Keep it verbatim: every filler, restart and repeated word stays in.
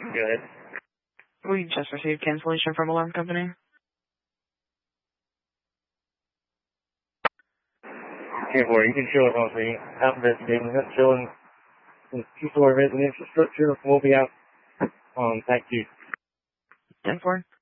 Go ahead. We just received cancellation from alarm company. ten four, you can show us on the alphabet table. That's showing the two-story residential structure. We'll be out on type two. ten four.